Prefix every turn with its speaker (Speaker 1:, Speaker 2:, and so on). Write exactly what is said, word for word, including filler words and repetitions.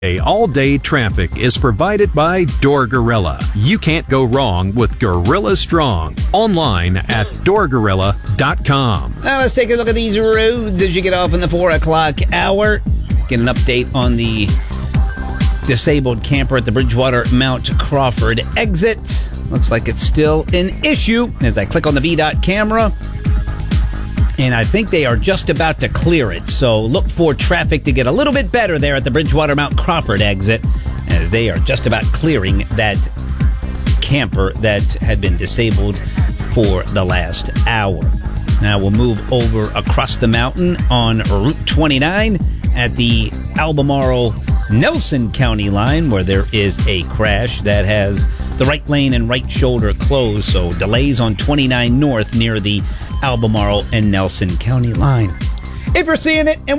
Speaker 1: All-day traffic is provided by Door Gorilla. You can't go wrong with Gorilla Strong. Online at door gorilla dot com.
Speaker 2: Now let's take a look at these roads as you get off in the four o'clock hour. Get an update on the disabled camper at the Bridgewater Mount Crawford exit. Looks like it's still an issue as I click on the V DOT camera. And I think they are just about to clear it. So look for traffic to get a little bit better there at the Bridgewater Mount Crawford exit as they are just about clearing that camper that had been disabled for the last hour. Now we'll move over across the mountain on Route twenty-nine at the Albemarle Nelson County line where there is a crash that has the right lane and right shoulder closed. So delays on twenty-nine North near the Albemarle and Nelson County line. If you're seeing it and